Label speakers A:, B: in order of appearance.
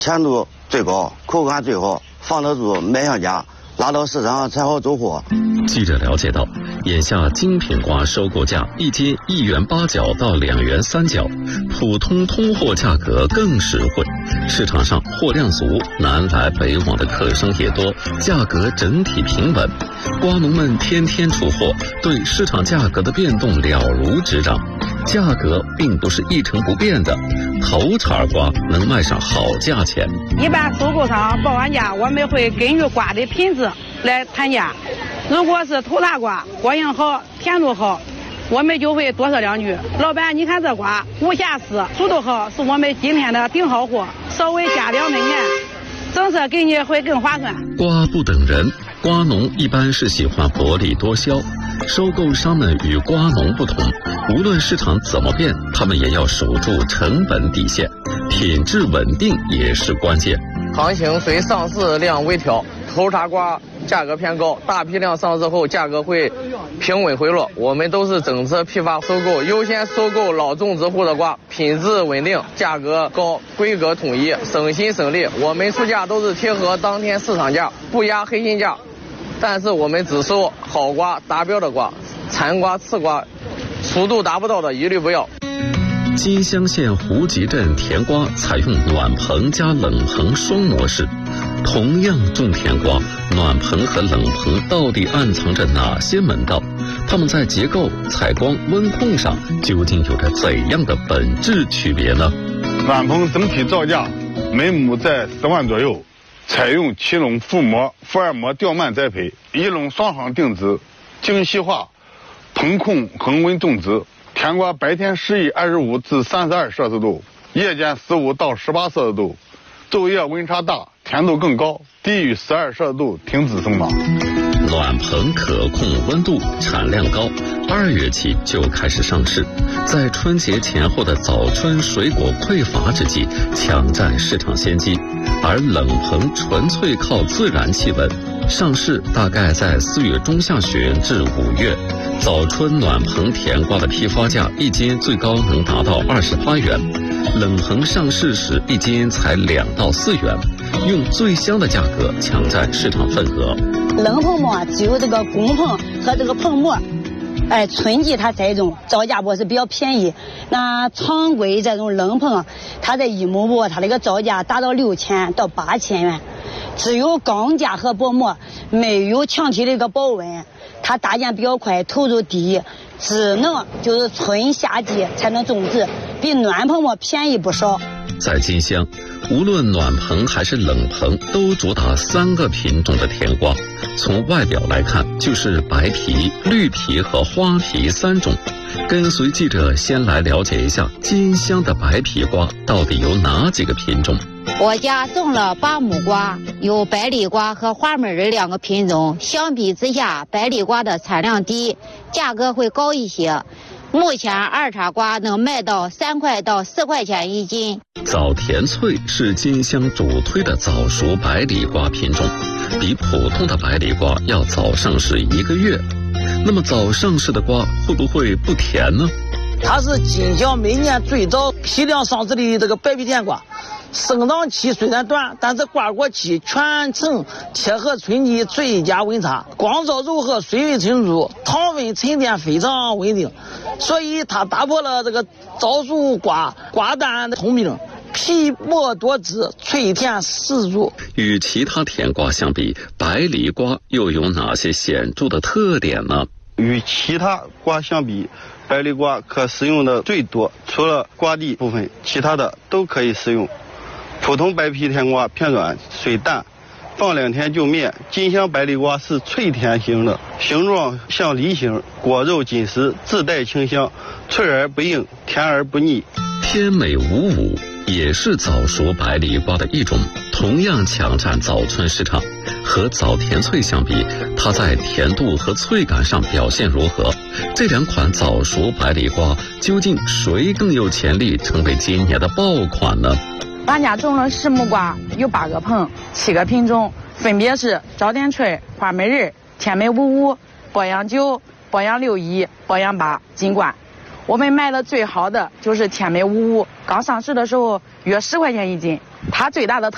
A: 甜度最高，口感最好，放得住，卖上价，拉到市场才好走货。
B: 记者了解到，眼下精品瓜收购价一斤1元8角到2元3角，普通通货价格更实惠。市场上货量足，南来北往的客商也多，价格整体平稳。瓜农们天天出货，对市场价格的变动了如指掌。价格并不是一成不变的，头茬瓜能卖上好价钱。
C: 一般收购商报完价，我们会根据瓜的品质来谈价。如果是头茬瓜，果型好，甜度好，我们就会多说2句。老板，你看这瓜无瑕疵，熟度好，是我们今天的顶好货，稍微加2分钱，整色给你会更划算。
B: 瓜不等人，瓜农一般是喜欢薄利多销，收购商们与瓜农不同，无论市场怎么变，他们也要守住成本底线，品质稳定也是关键。
D: 行情随上市量微调，头茬瓜价格偏高，大批量上市后价格会平稳回落。我们都是整车批发收购，优先收购老种植户的瓜，品质稳定，价格高，规格统一，省心省力。我们出价都是贴合当天市场价，不压黑心价。但是我们只收好瓜、达标的瓜，残瓜、次瓜、熟度达不到的一律不要。
B: 金乡县胡集镇甜瓜采用暖棚加冷棚双模式，同样种甜瓜，暖棚和冷棚到底暗藏着哪些门道？它们在结构、采光、温控上究竟有着怎样的本质区别呢？
E: 暖棚整体造价每亩在10万左右，采用7垄覆膜、覆2膜吊蔓栽培，1垄双行定植，精细化棚控恒温种植。甜瓜白天适宜25至32摄氏度，夜间15到18摄氏度，昼夜温差大，甜度更高，低于12摄氏度停止生长。
B: 暖棚可控温度，产量高，2月起就开始上市，在春节前后的早春水果匮乏之际抢占市场先机，而冷棚纯粹靠自然气温，上市大概在4月中下旬至5月。早春暖棚甜瓜的批发价1斤最高能达到28元，冷棚上市时1斤才2到4元，用最香的价格抢占市场份额。
F: 冷棚膜只有这个工棚和这个棚膜，春季它这种造价是比较便宜。那常规这种冷棚，它这1亩布它这个造价达到6000到8000元，只有钢架和薄膜，没有墙体的一个保温。它搭建比较快，投入低，只能就是春夏季才能种植，比暖棚膜便宜不少。
B: 在金乡，无论暖棚还是冷棚，都主打3个品种的甜瓜。从外表来看，就是白皮、绿皮和花皮3种。跟随记者先来了解一下金乡的白皮瓜到底有哪几个品种。
G: 我家种了8亩瓜，有百里瓜和花美人2个品种。相比之下，百里瓜的产量低，价格会高一些。目前2茬瓜能卖到3块到4块钱1斤。
B: 早甜脆是金乡主推的早熟百里瓜品种，比普通的百里瓜要早上市1个月。那么早上市的瓜会不会不甜呢？
H: 它是金乡每年最早批量上市的这个白皮甜瓜，生长期虽然短，但是瓜果期全程贴合春季最佳温差，光照柔和，水分充足，糖分沉淀非常稳定，所以它打破了这个早熟瓜蛋的通病，皮薄多汁，脆甜十足。
B: 与其他甜瓜相比，百里瓜又有哪些显著的特点呢？
A: 与其他瓜相比，百里瓜可食用的最多，除了瓜蒂部分，其他的都可以食用。普通白皮甜瓜偏软水淡，放2天就灭。金乡百里瓜是脆甜型的，形状像梨形，果肉紧实，自带清香，脆而不硬，甜而不腻。
B: 天美55也是早熟百里瓜的一种，同样抢占早春市场。和早甜脆相比，它在甜度和脆感上表现如何？这2款早熟百里瓜究竟谁更有潜力成为今年的爆款呢？
C: 俺家种了10亩瓜，有8个棚，7个品种，分别是早甜脆、花美人、天美55、鄱阳9、鄱阳61、鄱阳8、金冠。我们卖的最好的就是天美55，刚上市的时候约10块钱1斤，它最大的